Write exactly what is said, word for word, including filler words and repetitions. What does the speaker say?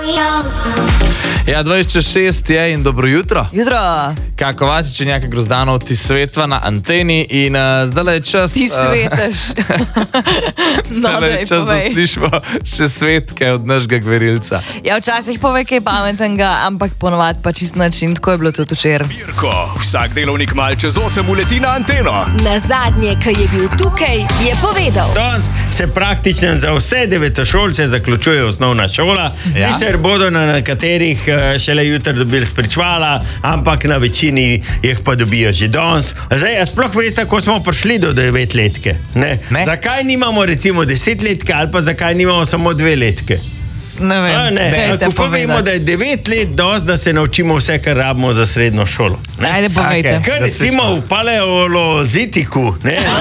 Ja, dvajset čez šest je in dobro jutro. Jutro. Kako Kovačič in Jaka Grozdanov, ti svetva na anteni in uh, zdaj je čas... Ti svetaš. Zdaj je čas, da slišimo še svetke od našega gverilca. Ja, včasih pove kaj pametnega, ampak ponovadi pa čist način, tako je bilo tudi včeraj. Mirko, vsak delovnik mal čez osem uleti na anteno. Na zadnje, ki je bil tukaj, je povedal. Danes se praktično za vse devetošolce zaključuje osnovna šola. Ja. Sicer bodo na nekaterih šele jutri dobili spričvala, ampak na večini jih pa dobijo že danes. Zdaj, a sploh veste, ko smo prišli do devetletke? Ne? Ne. Zakaj nimamo recimo desetletke ali pa zakaj nimamo samo dve letke? Ne vem. A, ne. Dajte Kako povedati. vemo, da je devet let dosti, da se naučimo vse, kar rabimo za srednjo šolo? Ne? Ajde, povejte. Okej. Kar Da se recimo v paleolozitiku, ne?